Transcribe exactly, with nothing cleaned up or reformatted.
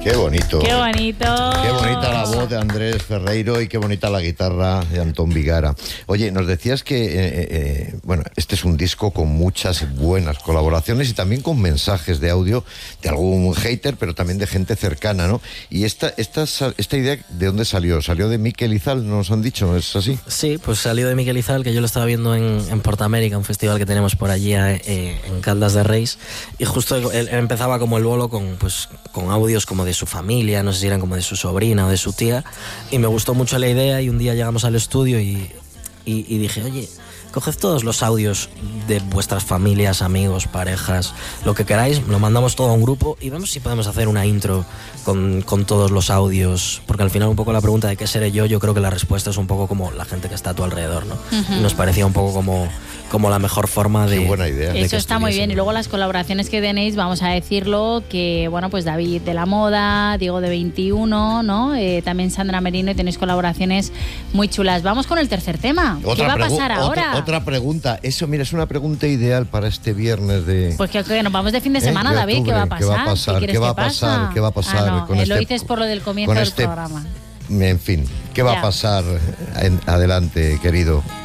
Qué bonito. Qué bonito. Qué bonita la voz de Andrés Ferreiro y qué bonita la guitarra de Antón Vigara. Oye, nos decías que, eh, eh, bueno, este es un disco con muchas buenas colaboraciones y también con mensajes de audio de algún hater, pero también de gente cercana, ¿no? Y esta, esta, esta idea, ¿de dónde salió? ¿Salió de Mikel Izal, nos han dicho? ¿Es así? Sí, pues salió de Mikel Izal, que yo lo estaba viendo en, en Portamérica, un festival que tenemos por allí eh, en Caldas de Reis, y justo él, él empezaba como el bolo con, pues, con audios como de su familia, no sé si eran como de su sobrina o de su tía, y me gustó mucho la idea y un día llegamos al estudio y, y, y dije, oye, coged todos los audios de vuestras familias, amigos, parejas, lo que queráis, lo mandamos todo a un grupo y vemos si podemos hacer una intro con, con todos los audios, porque al final un poco la pregunta de qué seré yo, yo creo que la respuesta es un poco como la gente que está a tu alrededor, ¿no? Uh-huh. Y nos parecía un poco como, como la mejor forma de... Qué buena idea. De Eso está muy bien. Y luego las colaboraciones que tenéis, vamos a decirlo, que bueno, pues David de la Moda, Diego de veintiuno, ¿no? Eh, también Sandra Merino, y tenéis colaboraciones muy chulas. Vamos con el tercer tema. Otra ¿Qué va a pregu- pasar ahora? Otra, otra pregunta. Eso, mira, es una pregunta ideal para este viernes de... Pues que, que nos vamos de fin de semana, ¿Eh? de David. octubre. ¿Qué va a pasar? ¿Qué va a pasar? ¿Qué, ¿Qué va a que pasar? pasa? ¿Qué va a pasar? Ah, no, con eh, este, lo dices por lo del comienzo del este, programa. En fin, ¿qué va Ya. a pasar en, adelante, querido?